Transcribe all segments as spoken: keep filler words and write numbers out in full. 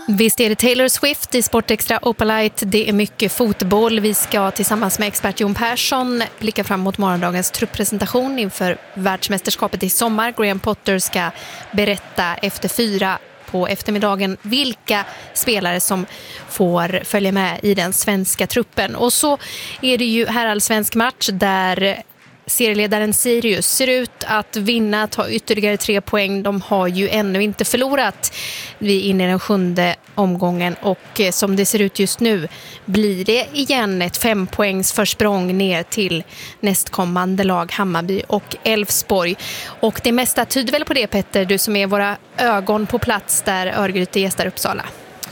Visst är det Taylor Swift i Sportextra Opalite. Det är mycket fotboll. Vi ska tillsammans med expert Jon Persson blicka fram mot morgondagens trupppresentation inför världsmästerskapet i sommar. Graham Potter ska berätta efter fyra på eftermiddagen vilka spelare som får följa med i den svenska truppen. Och så är det ju herrallsvensk match där serieledaren Sirius ser ut att vinna, ta ytterligare tre poäng. De har ju ännu inte förlorat. Vi är inne i den sjunde omgången och som det ser ut just nu blir det igen ett fem poängs försprång ner till nästkommande lag Hammarby och Elfsborg. Och det mesta tyder väl på det, Petter, du som är våra ögon på plats där Örgryte gästar Uppsala.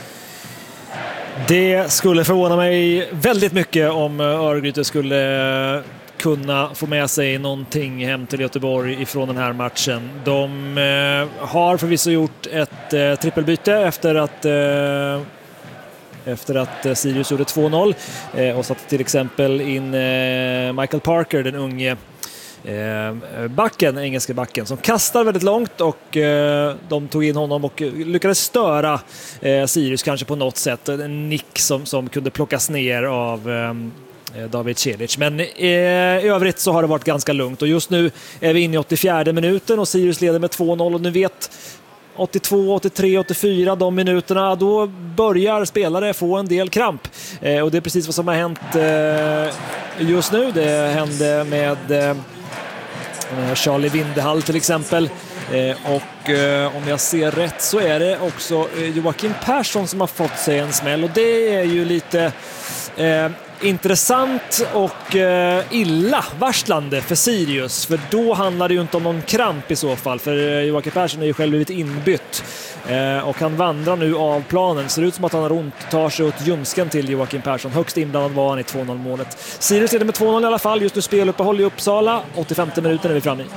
Det skulle förvåna mig väldigt mycket om Örgryte skulle kunna få med sig någonting hem till Göteborg ifrån den här matchen. De eh, har förvisso gjort ett eh, trippelbyte efter att eh, efter att eh, Sirius gjorde två noll eh, och satte till exempel in eh, Michael Parker, den unge eh, backen, engelska backen, som kastar väldigt långt och eh, de tog in honom och lyckades störa eh, Sirius kanske på något sätt. En nick som, som kunde plockas ner av eh, David Celic. Men eh, i övrigt så har det varit ganska lugnt och just nu är vi inne i åttiofjärde minuten och Sirius leder med två noll och nu vet åttiotvå, åttiotre, åttiofyra de minuterna, då börjar spelare få en del kramp eh, och det är precis vad som har hänt eh, just nu. Det hände med eh, Charlie Windehall till exempel eh, och eh, om jag ser rätt så är det också eh, Joakim Persson som har fått sig en smäll och det är ju lite eh, intressant och eh, illa varslande för Sirius, för då handlar det ju inte om någon kramp i så fall, för Joakim Persson är ju själv blivit inbytt eh, och han vandrar nu av planen. Ser ut som att han har ont, tar sig åt ljumsken till Joakim Persson. Högst inblandad var han i två noll målet. Sirius är det med två noll i alla fall. Just nu speluppehåll i Uppsala. åttiofemte minuten är vi framme i.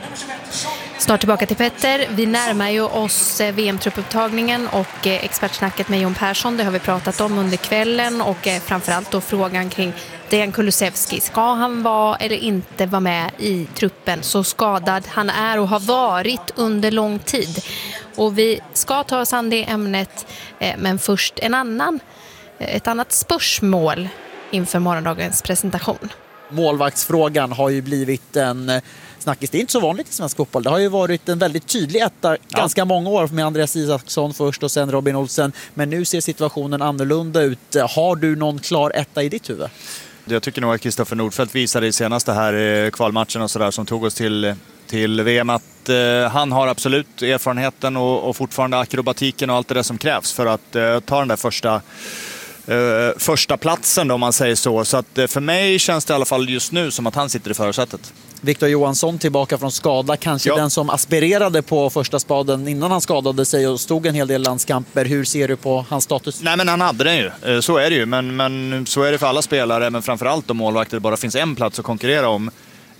Snart tillbaka till Petter. Vi närmar ju oss V M-truppupptagningen och expertsnacket med Jon Persson. Det har vi pratat om under kvällen och framförallt då frågan kring Dejan Kulusevski. Ska han vara eller inte vara med i truppen, så skadad han är och har varit under lång tid? Och vi ska ta oss an det ämnet, men först en annan, ett annat spörsmål inför morgondagens presentation. Målvaktsfrågan har ju blivit en snackis. Det är inte så vanligt i svensk fotboll. Det har ju varit en väldigt tydlig etta ja. ganska många år med Andreas Isaksson först och sen Robin Olsen. Men nu ser situationen annorlunda ut. Har du någon klar etta i ditt huvud? Jag tycker nog att Kristoffer Nordfeldt visade i senaste här kvalmatchen och sådär som tog oss till, till V M att eh, han har absolut erfarenheten och, och fortfarande akrobatiken och allt det där som krävs för att eh, ta den där första Uh, första platsen då, om man säger så. Så att uh, för mig känns det i alla fall just nu som att han sitter i förarsätet. Viktor Johansson tillbaka från skada, kanske ja. den som aspirerade på första spaden innan han skadade sig och stod en hel del landskamper. Hur ser du på hans status? Nej, men han hade den ju, uh, så är det ju. Men, men så är det för alla spelare, men framförallt om målvakter det bara finns en plats att konkurrera om.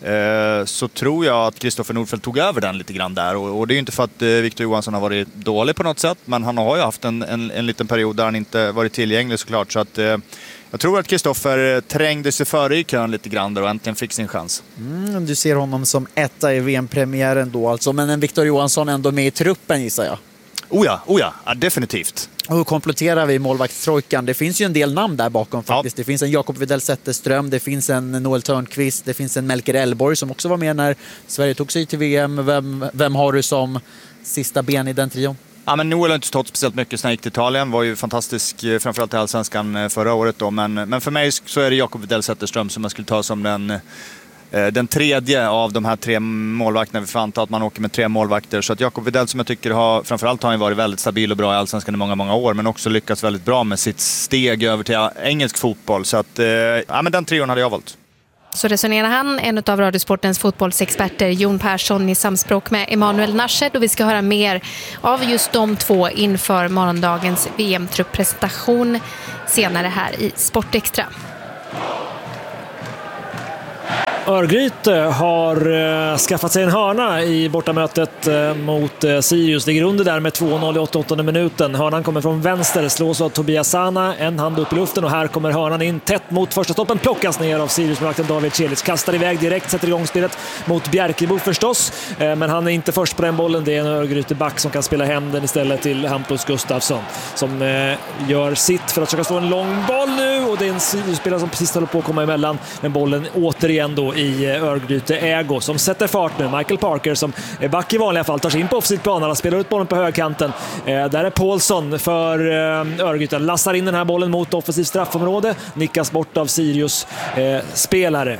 Så tror jag att Kristoffer Nordfeldt tog över den lite grann där. Och det är ju inte för att Viktor Johansson har varit dålig på något sätt, men han har ju haft en, en, en liten period där han inte varit tillgänglig såklart. Så att jag tror att Kristoffer trängde sig före i kön lite grann där och äntligen fick sin chans. Mm, du ser honom som etta i V M-premiären då alltså, men en Viktor Johansson ändå med i truppen gissar jag. Oh ja, oh ja, ja definitivt. Och hur kompletterar vi målvaktstrojkan? Det finns ju en del namn där bakom faktiskt. Ja. Det finns en Jakob Widell Zetterström, det finns en Noel Törnqvist, det finns en Melker Elborg som också var med när Sverige tog sig till V M. Vem, vem har du som sista ben i den trion? Ja, men Noel har inte stått speciellt mycket sen han gick till Italien. Var ju fantastisk, framförallt i Allsvenskan förra året då. Men, men för mig så är det Jakob Widell Zetterström som jag skulle ta som den... Den tredje av de här tre målvakterna, vi får anta att man åker med tre målvakter. Så att Jakob Widell, som jag tycker har, framförallt har han varit väldigt stabil och bra i Allsvenskan i många, många år. Men också lyckats väldigt bra med sitt steg över till engelsk fotboll. Så att, ja, men den trion hade jag valt. Så resonerar han, en av Radiosportens fotbollsexperter, Jon Persson, i samspråk med Emanuel Nashed. Och vi ska höra mer av just de två inför morgondagens V M-trupppresentation senare här i Sportextra. Örgryte har skaffat sig en hörna i bortamötet mot Sirius. Ligger under där med två noll i åttioåttonde minuten. Hörnan kommer från vänster, slås av Tobias Sana, en hand upp i luften och här kommer hörnan in tätt mot första stoppen, plockas ner av Sirius-målvakten David Celic. Kastar iväg direkt, sätter igång spelet mot Bjerkebo förstås, men han är inte först på den bollen. Det är en Örgryte-back som kan spela hem den istället till Hampus Gustafsson som gör sitt för att försöka slå en lång boll nu, och det är en Sirius-spelare som precis håller på att komma emellan, men bollen återigen då i Örgryte ägo som sätter fart nu. Michael Parker som är back i vanliga fall tar sig in på offside plan, han spelar ut bollen på högkanten. Eh, där är Paulsson för eh, Örgryte, lassar in den här bollen mot offensiv straffområde, nickas bort av Sirius eh, spelare.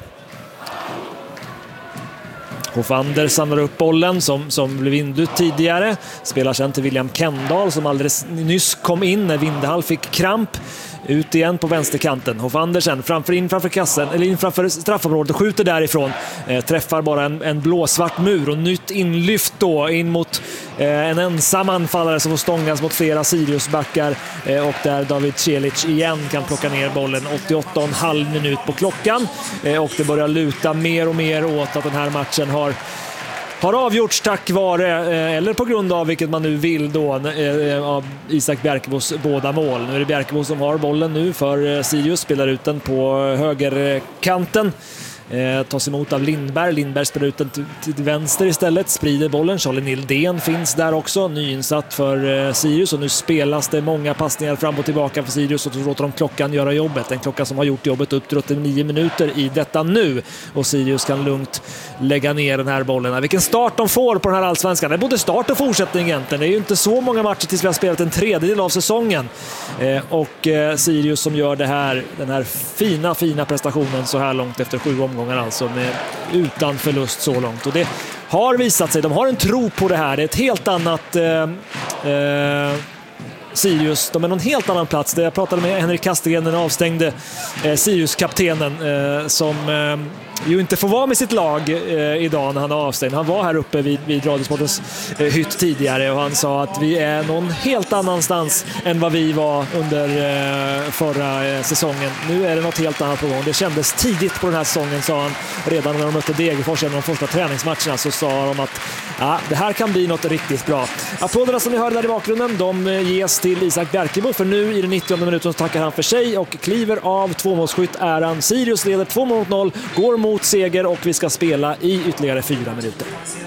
Hoffander samlar upp bollen som, som blev inbytt tidigare, spelar sen till William Kendall som alldeles nyss kom in när Vindehall fick kramp. Ut igen på vänsterkanten. Hoffander sen framför in framför kassen eller in framför straffområdet, skjuter därifrån. Eh, träffar bara en, en blåsvart mur och nytt inlyft då in mot eh, en ensam anfallare som får stångas mot flera Siriusbackar eh, och där David Celic igen kan plocka ner bollen. åttioåtta och en halv minut på klockan eh, och det börjar luta mer och mer åt att den här matchen har har avgjorts tack vare, eller på grund av, vilket man nu vill då, av Isak Bjerkebos båda mål. Nu är det Bjerkebo som har bollen nu för Sirius, spelar ut den på högerkanten. Eh, tas emot av Lindberg. Lindberg spelar ut den till, till vänster istället, sprider bollen. Charlie Nildén finns där också, nyinsatt för eh, Sirius, och nu spelas det många passningar fram och tillbaka för Sirius och så låter de klockan göra jobbet. En klocka som har gjort jobbet upp till åttionio minuter i detta nu, och Sirius kan lugnt lägga ner den här bollen. Vilken start de får på den här allsvenskan. Det är både start och fortsättning egentligen. Det är ju inte så många matcher tills vi har spelat en tredjedel av säsongen. Eh, och eh, Sirius som gör det här, den här fina, fina prestationen så här långt efter sju omgångar. Alltså med, utan förlust så långt, och det har visat sig, de har en tro på det här. Det är ett helt annat eh, eh, Sirius, de är någon helt annan plats. Där jag pratade med Henrik Kastegren, den avstängde eh, Sirius-kaptenen eh, som eh, ju inte får vara med sitt lag eh, idag när han är avstängd. Han var här uppe vid, vid Radiosportens eh, hytt tidigare, och han sa att vi är någon helt annanstans än vad vi var under eh, förra eh, säsongen. Nu är det något helt annat på gång. Det kändes tidigt på den här säsongen, sa han. Redan när de mötte Degerfors i de första träningsmatcherna så sa de att ja, det här kan bli något riktigt bra. Applåderna som ni hörde där i bakgrunden, de ges till Isak Bjerkebo, för nu i den nittionde minuten så tackar han för sig och kliver av tvåmålsskytt-äran. Sirius leder två mot noll, går mot seger, och vi ska spela i ytterligare fyra minuter.